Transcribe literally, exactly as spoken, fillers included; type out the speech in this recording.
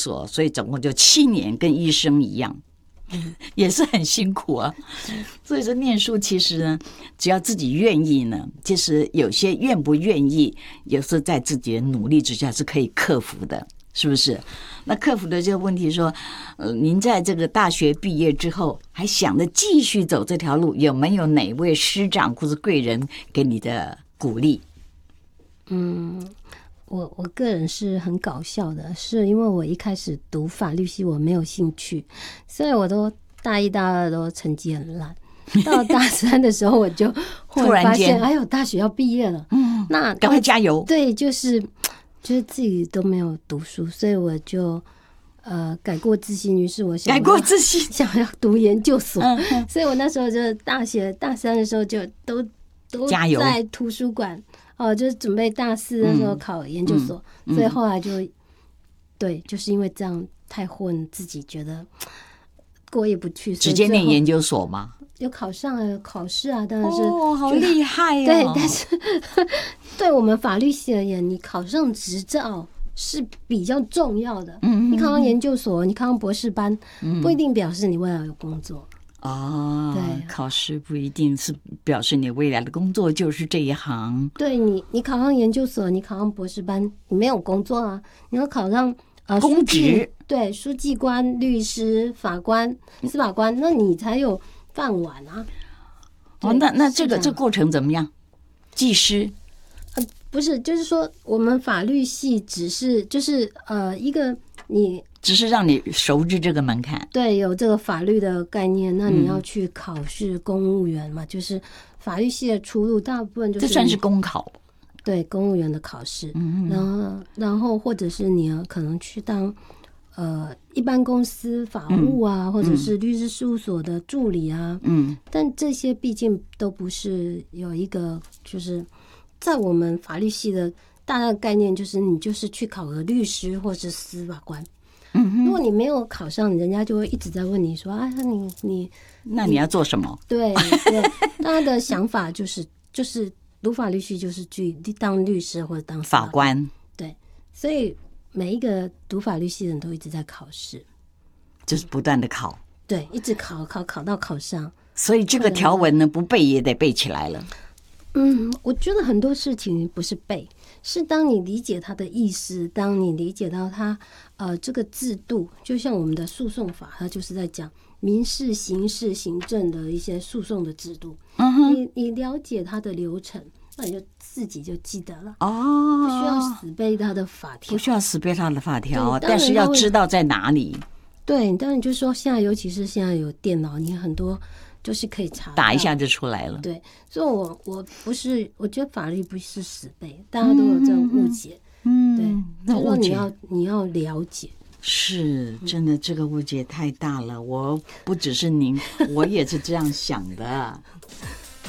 所，所以总共就七年，跟医生一样。也是很辛苦啊，所以说念书其实呢，只要自己愿意呢，其实有些愿不愿意，有时候在自己的努力之下是可以克服的，是不是？那克服的这个问题说，呃，您在这个大学毕业之后，还想着继续走这条路，有没有哪位师长或者贵人给你的鼓励？ 嗯。我我个人是很搞笑的，是因为我一开始读法律系我没有兴趣，所以我都大一大二都成绩很烂，到大三的时候我就忽然发现，哎呦，大学要毕业了，嗯，那赶快加油。 对，就是就是自己都没有读书，所以我就呃改过自新，于是我想改过自新， 想要读研究所，嗯、所以我那时候就大学大三的时候就都都在图书馆。哦，就是准备大四的时候考研究所，嗯嗯、所以后来就对，就是因为这样太混，自己觉得过意不去， 直接念研究所吗？ 有考上了考试啊，当然是哦，好厉害哦！ 对，但是对我们法律系而言，你考上执照是比较重要的。嗯，你考上研究所，你考上博士班，嗯、不一定表示你未来有工作。 哦，对，考试不一定是表示你未来的工作就是这一行。 对你，你考上研究所，你考上博士班，你没有工作啊。你要考上呃公职， 对，书记官、律师、法官、司法官，那你才有饭碗啊。 哦，那那这个这过程怎么样？技师？ 呃，不是，就是说我们法律系只是就是呃一个你。 只是让你熟知这个门槛， 对，有这个法律的概念，那你要去考试公务员嘛，嗯、就是法律系的出路，大部分就是这算是公考， 对，公务员的考试，嗯、然后然后或者是你可能去当呃一般公司法务啊，嗯、或者是律师事务所的助理啊，嗯，但这些毕竟都不是有一个就是在我们法律系的大概概念，就是你就是去考个律师或是司法官。如果你没有考上，人家就会一直在问你说：“啊，你你那你要做什么？” 对对，他的想法就是就是读法律系就是去当律师或者当法官。 对，所以每一个读法律系的人都一直在考试， 就是不断的考。 对，一直考考考到考上。 所以这个条文呢，不背也得背起来了。 嗯，我觉得很多事情不是背，是当你理解它的意思，当你理解到它呃这个制度，就像我们的诉讼法，它就是在讲民事、刑事、行政的一些诉讼的制度。嗯哼，你你了解它的流程，那你就自己就记得了。哦，不需要死背它的法条， 不需要死背它的法条，但是要知道在哪里。 对，当然就是说现在，尤其是现在有电脑，你很多。就是可以查打一下就出来了。 对，所以我我不是，我觉得法律不是死背，大家都有这种误解。嗯，对，那误解你要你要了解。 是真的，这个误解太大了。我不只是您，我也是这样想的。